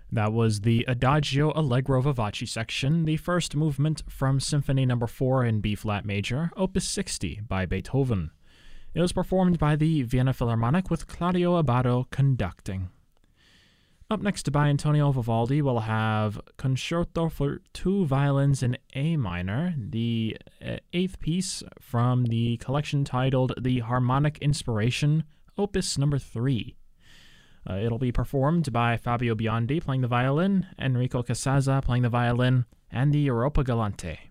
That was the Adagio Allegro Vivace section, the first movement from Symphony No. 4 in B-flat major, Opus 60 by Beethoven. It was performed by the Vienna Philharmonic with Claudio Abbado conducting. Up next by Antonio Vivaldi, we'll have Concerto for Two Violins in A minor, the eighth piece from the collection titled The Harmonic Inspiration, Opus No. 3. It'll be performed by Fabio Biondi playing the violin, Enrico Casazza playing the violin, and the Europa Galante.